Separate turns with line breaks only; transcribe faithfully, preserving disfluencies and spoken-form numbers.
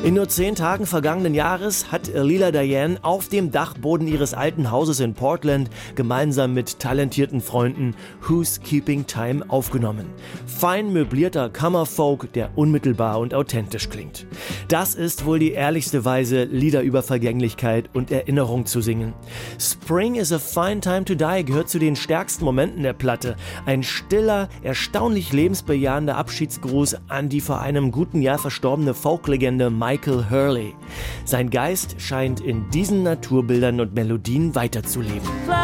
In nur zehn Tagen vergangenen Jahres hat Leela Diane auf dem Dachboden ihres alten Hauses in Portland gemeinsam mit talentierten Freunden Who's Keeping Time aufgenommen. Fein möblierter Kammerfolk, der unmittelbar und authentisch klingt. Das ist wohl die ehrlichste Weise, Lieder über Vergänglichkeit und Erinnerung zu singen. Spring is a Fine Time to Die gehört zu den stärksten Momenten der Platte. Ein stiller, erstaunlich lebensbejahender Abschiedsgruß an die vor einem guten Jahr verstorbene Folklegende Michael Hurley. Sein Geist scheint in diesen Naturbildern und Melodien weiterzuleben.